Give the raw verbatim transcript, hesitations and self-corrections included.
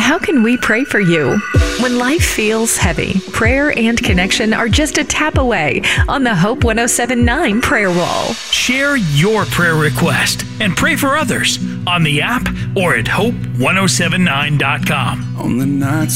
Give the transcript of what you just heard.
How can we pray for you? When life feels heavy, prayer and connection are just a tap away on the Hope one oh seven point nine prayer wall. Share your prayer request and pray for others on the app or at hope ten seventy-nine dot com. On the nights